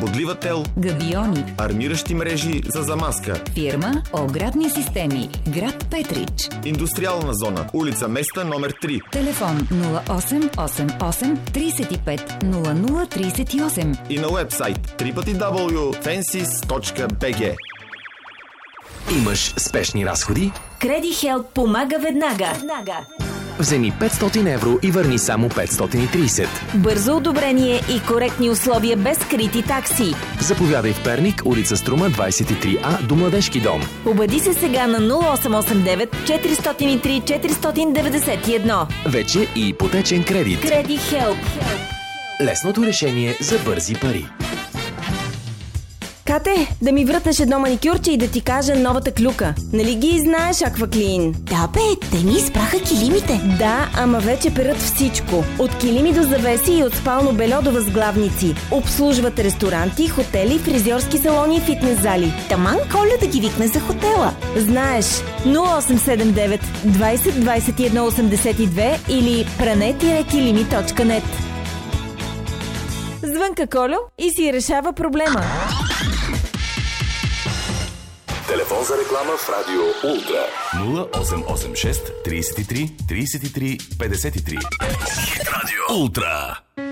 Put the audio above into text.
Подливател, габиони, армиращи мрежи за замазка. Фирма Оградни системи, град Петрич. Индустриална зона, улица Места, номер 3. Телефон 0888 35 0038. И на уебсайт www.fensis.bg. Имаш спешни разходи? CreditHelp помага веднага. Вземи 500 евро и върни само 530. Бързо одобрение и коректни условия без скрити такси. Заповядай в Перник, улица Струма, 23А, до Младежки дом. Обади се сега на 0889 403 491. Вече и ипотечен кредит. CreditHelp. Лесното решение за бързи пари. Кате, да ми вратнеш едно маникюрче и да ти кажа новата клюка. Нали ги знаеш, Акваклин? Да бе, те ми изпраха килимите. Да, ама вече перат всичко. От килими до завеси и от спално бельо до възглавници. Обслужват ресторанти, хотели, фризьорски салони и фитнес зали. Таман Коля да ги викне за хотела. Знаеш, 0879 20 21 82 или prane-kilimi.net. Звънка Колю и си решава проблема. Телефон за реклама в Радио Ултра. 0886 33 33 53. Радио Ултра.